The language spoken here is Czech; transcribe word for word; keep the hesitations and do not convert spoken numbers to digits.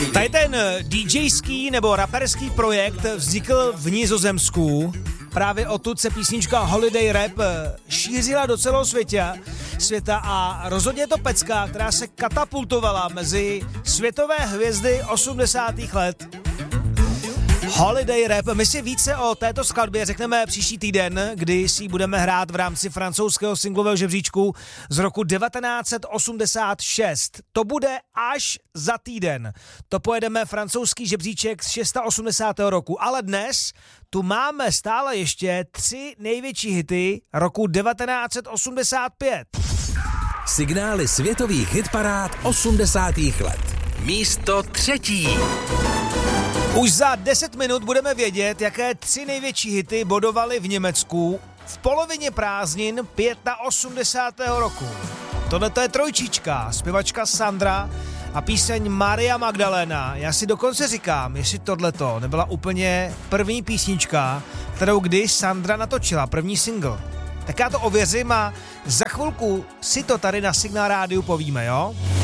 Tady ten DJský nebo raperský projekt vznikl v Nizozemsku. Právě odtud se písnička Holiday Rap šířila do celého světa, světa a rozhodně je to pecka, která se katapultovala mezi světové hvězdy osmdesátých let. Holiday Rap. My si více o této skladbě řekneme příští týden, kdy si ji budeme hrát v rámci francouzského singlového žebříčku z roku devatenáct set osmdesát šest. To bude až za týden. To pojedeme francouzský žebříček z osmdesátého šestého roku. Ale dnes tu máme stále ještě tři největší hity roku devatenáct set osmdesát pět. Signály světových hitparád osmdesátých let. Místo třetí. Už za deset minut budeme vědět, jaké tři největší hity bodovaly v Německu v polovině prázdnin osmdesátého pátého roku. Tohle je trojčička, zpěvačka Sandra a píseň Maria Magdalena. Já si dokonce říkám, jestli tohleto nebyla úplně první písnička, kterou kdy Sandra natočila, první single. Tak já to ověřím a za chvilku si to tady na Signál rádiu povíme, jo?